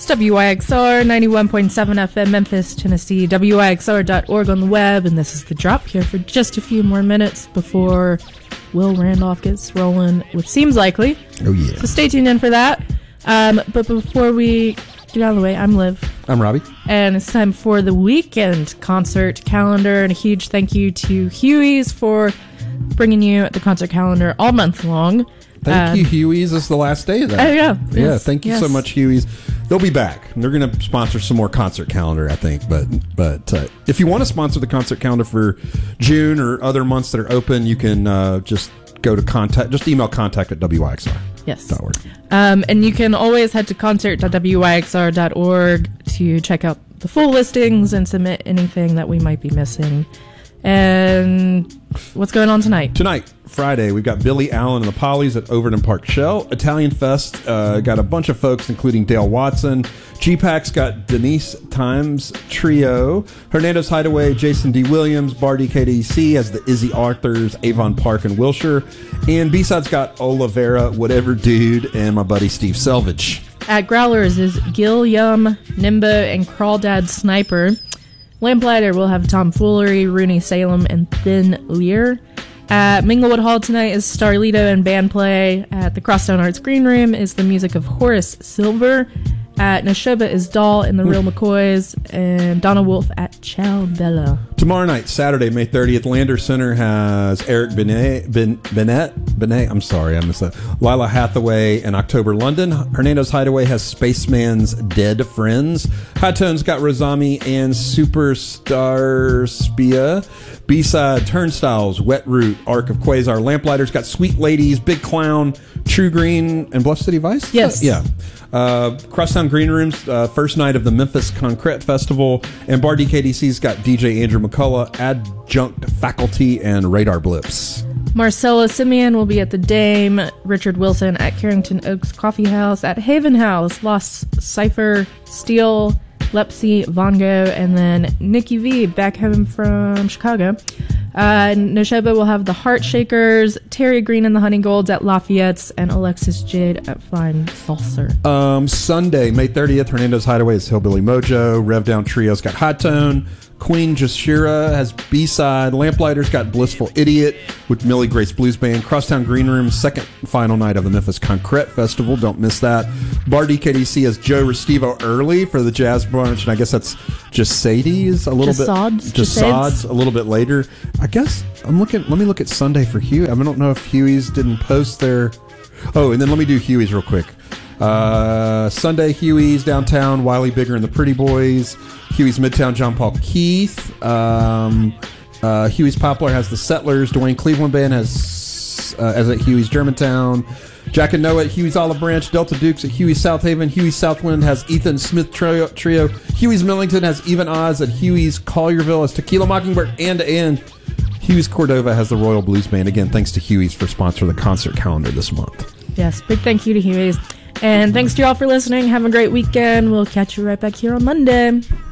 WYXR 91.7 FM, Memphis, Tennessee, WYXR.org on the web, and this is The Drop here for just a few more minutes before Will Randolph gets rolling, which seems likely. Oh, yeah. So stay tuned in for that. But before we get out of the way, I'm Liv. I'm Robbie. And it's time for the weekend concert calendar, and a huge thank you to Huey's for bringing you the concert calendar all month long. Thank you, Huey's. This is the last day of that. Oh, yeah. Yeah, Yes, thank you yes. so much, Huey's. They'll be back. They're going to sponsor some more concert calendar, I think. But if you want to sponsor the concert calendar for June or other months that are open, you can just go to contact. Just email contact@wyxr.org. Yes. And you can always head to concert.wyxr.org to check out the full listings and submit anything that we might be missing. And what's going on tonight? Tonight, Friday, we've got Billy Allen and the Pollies at Overton Park Shell. Italian Fest got a bunch of folks, including Dale Watson. G-Pack's got Denise Times Trio. Hernando's Hideaway, Jason D. Williams. Bar DKDC has the Izzy Arthurs, Avon Park, and Wilshire. And B-Side's got Olivera, Whatever Dude, and my buddy Steve Selvage. At Growlers is Gil Yum, Nimbo, and Crawdad Sniper. Lamplighter will have Tom Foolery, Rooney Salem, and Thin Lear. At Minglewood Hall tonight is Starlito and band play. At the Crosstown Arts Green Room is the music of Horace Silver. At Neshoba is Doll and the Real McCoys, and Donna Wolf at Ciao Bella. Tomorrow night, Saturday, May 30th, Lander Center has Eric Benet, I'm sorry, I missed that. Lila Hathaway and October London. Hernando's Hideaway has Spaceman's Dead Friends. High Tones got Rosami and Superstar Spia. B-Side, Turnstiles, Wet Root, Arc of Quasar. Lamplighters got Sweet Ladies, Big Clown, True Green, and Bluff City Vice? Yes. Yeah. Crosstown Green Rooms, first night of the Memphis Concrete Festival. And Bar DKDC's got DJ Andrew McCullough, Adjunct Faculty, and Radar Blips. Marcella Simeon will be at the Dame. Richard Wilson at Carrington Oaks Coffee House. At Haven House, Lost Cipher, Steel, Lepsy, Vongo, and then Nikki V back home from Chicago. Neshoba will have the Heart Shakers, Terry Green and the Honey Golds at Lafayette's, and Alexis Jade at Flying Saucer. Sunday, May 30th, Hernando's Hideaway is Hillbilly Mojo. Rev Down Trio's got High Tone. Queen Jashira has B-Side. Lamplighters got Blissful Idiot with Millie Grace Blues Band. Crosstown Green Room, second final night of the Memphis Concrete Festival. Don't miss that. Bar DKDC has Joe Restivo early for the Jazz Brunch, and I guess that's just Sadie's a little bit. Just Sods a little bit later. I guess I'm looking. Let me look at Sunday for Huey. I don't know if Huey's didn't post their. Oh, and then let me do Huey's real quick. Sunday, Huey's downtown, Wiley Bigger and the Pretty Boys. Huey's Midtown, John Paul Keith. Huey's Poplar has the Settlers. Dwayne Cleveland Band has as at Huey's Germantown. Jack and Noah at Huey's Olive Branch. Delta Dukes at Huey's South Haven. Huey's Southwind has Ethan Smith Trio. Huey's Millington has Even Oz at Huey's Collierville has Tequila Mockingbird. And Huey's Cordova has the Royal Blues Band. Again, thanks to Huey's for sponsoring the concert calendar this month. Yes, big thank you to Huey's. And thanks to y'all for listening. Have a great weekend. We'll catch you right back here on Monday.